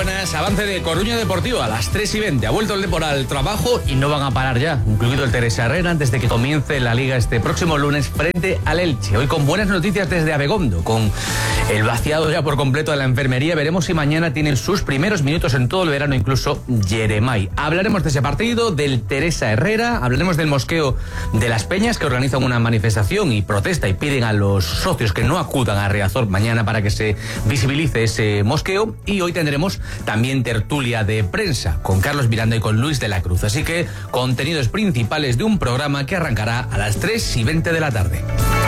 buenas. Avance de Coruña Deportivo a las 3:20. Ha vuelto el Depor al trabajo y no van a parar ya, incluido el Teresa Herrera, antes de que comience la Liga este próximo lunes frente al Elche. Hoy con buenas noticias desde Abegondo, con el vaciado ya por completo de la enfermería. Veremos si mañana tienen sus primeros minutos en todo el verano, incluso Jeremai. Hablaremos de ese partido, del Teresa Herrera, hablaremos del mosqueo de Las Peñas, que organizan una manifestación y protesta y piden a los socios que no acudan a Riazor mañana para que se visibilice ese mosqueo. Y hoy tendremos también tertulia de prensa con Carlos Miranda y con Luis de la Cruz. Así que contenidos principales de un programa que arrancará a las 3:20 de la tarde.